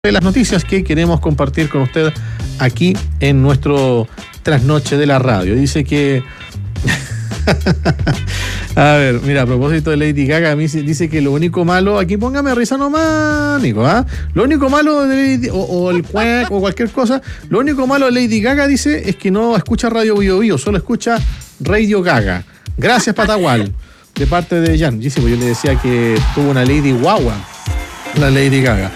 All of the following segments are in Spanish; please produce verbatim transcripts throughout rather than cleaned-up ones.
de las noticias que queremos compartir con usted aquí en nuestro trasnoche de la radio. Dice que... A ver, mira, a propósito de Lady Gaga, a mí dice que lo único malo, aquí póngame risa nomás, Nico, ¿ah? Lo único malo de Lady, o, o el cuac o cualquier cosa, lo único malo de Lady Gaga, dice, es que no escucha Radio Bio Bio, solo escucha Radio Gaga. Gracias, Patagual, de parte de Jan. Dice, pues yo le decía que tuvo una Lady Guagua, la Lady Gaga.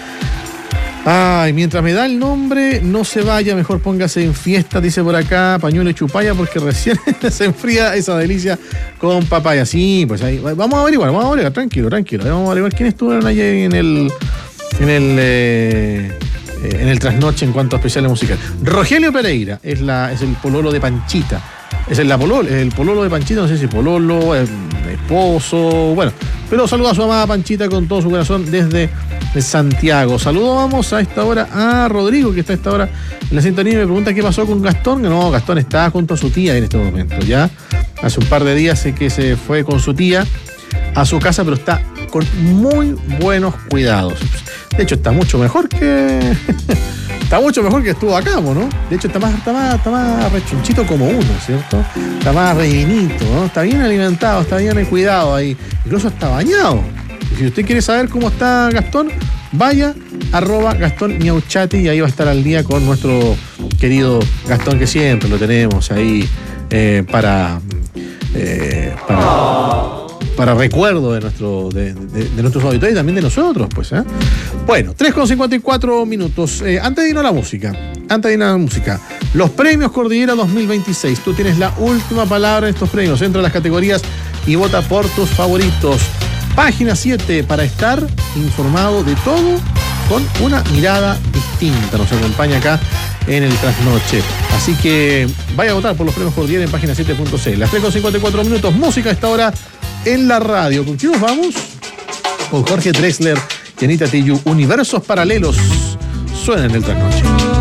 Ay, mientras me da el nombre, no se vaya, mejor póngase en fiesta, dice por acá, pañuelo y chupalla, porque recién se enfría esa delicia con papaya. Sí, pues ahí, vamos a averiguar, vamos a averiguar, tranquilo, tranquilo. Vamos a averiguar quién estuvieron allí en el, en el, eh, en el trasnoche en cuanto a especiales musicales. Rogelio Pereira es, la, es el pololo de Panchita. Es el, la pololo, el pololo de Panchita, no sé si pololo, eh, esposo, bueno. Pero saluda a su amada Panchita con todo su corazón desde Santiago. Saludamos a esta hora a Rodrigo, que está a esta hora en la sintonía y me pregunta qué pasó con Gastón. No, Gastón está junto a su tía en este momento. Ya hace un par de días sé que se fue con su tía a su casa, pero está con muy buenos cuidados. De hecho, está mucho mejor que... Está mucho mejor que estuvo acá, ¿no? De hecho, está más, está más, está más rechonchito como uno, ¿cierto? Está más rellenito, ¿no? Está bien alimentado, está bien cuidado ahí. Incluso está bañado. Y si usted quiere saber cómo está Gastón, vaya arroba Gastón Miauchati y ahí va a estar al día con nuestro querido Gastón, que siempre lo tenemos ahí eh, para, eh, para, para recuerdo de, nuestro, de, de, de nuestros auditores y también de nosotros, pues, ¿eh? Bueno, tres con cincuenta y cuatro minutos. Eh, antes de ir a la música, antes de ir a la música, los premios Cordillera dos mil veintiséis. Tú tienes la última palabra en estos premios. Entra a las categorías y vota por tus favoritos. Página siete para estar informado de todo con una mirada distinta. Nos acompaña acá en el trasnoche. Así que vaya a votar por los premios Cordillera en página siete punto c. Las tres con cincuenta y cuatro minutos. Música a esta hora en la radio. ¿Con quién nos vamos? Con Jorge Drexler y Anita Tijoux. Universos paralelos suenan en el trasnoche.